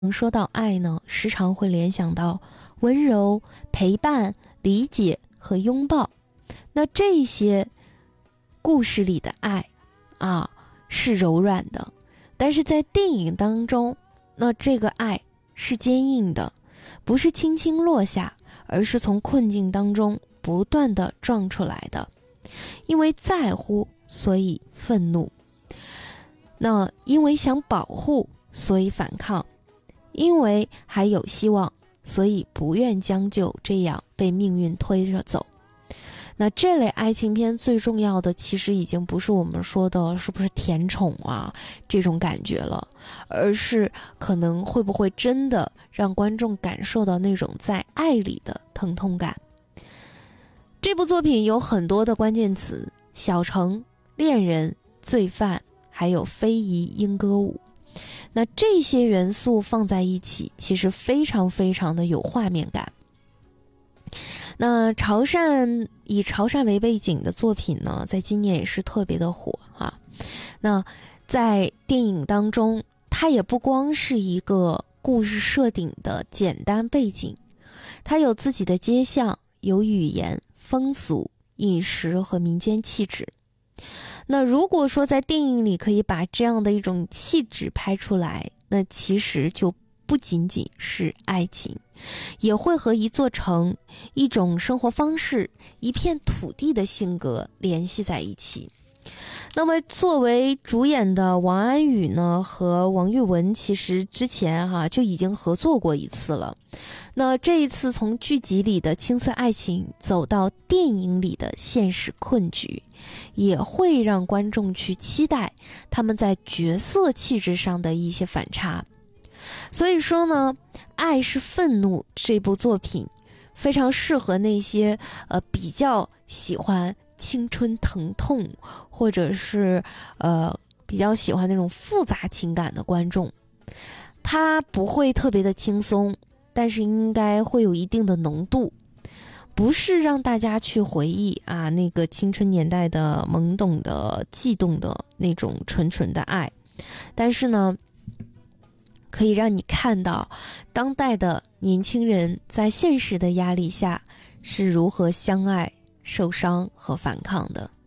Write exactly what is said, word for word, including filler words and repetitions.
说到爱呢，时常会联想到温柔、陪伴、理解和拥抱。那这些故事里的爱啊，是柔软的，但是在电影当中，那这个爱是坚硬的，不是轻轻落下，而是从困境当中不断的撞出来的。因为在乎，所以愤怒；那因为想保护，所以反抗；因为还有希望，所以不愿将就，这样被命运推着走。那这类爱情片最重要的其实已经不是我们说的是不是甜宠啊这种感觉了，而是可能会不会真的让观众感受到那种在爱里的疼痛感。这部作品有很多的关键词：小城、恋人、罪犯，还有非遗莺歌舞。那这些元素放在一起，其实非常非常的有画面感。那潮汕以潮汕为背景的作品呢，在今年也是特别的火啊。那在电影当中，它也不光是一个故事设定的简单背景，它有自己的街巷，有语言、风俗、饮食和民间气质。那如果说在电影里可以把这样的一种气质拍出来，那其实就不仅仅是爱情，也会和一座城、一种生活方式、一片土地的性格联系在一起。那么作为主演的王安宇呢和王玉雯，其实之前哈、啊、就已经合作过一次了。那这一次从剧集里的青涩爱情走到电影里的现实困局，也会让观众去期待他们在角色气质上的一些反差。所以说呢，爱是愤怒这部作品非常适合那些呃比较喜欢青春疼痛，或者是呃比较喜欢那种复杂情感的观众。它不会特别的轻松，但是应该会有一定的浓度，不是让大家去回忆啊那个青春年代的懵懂的悸动的那种纯纯的爱，但是呢可以让你看到当代的年轻人在现实的压力下是如何相爱、受伤和反抗的。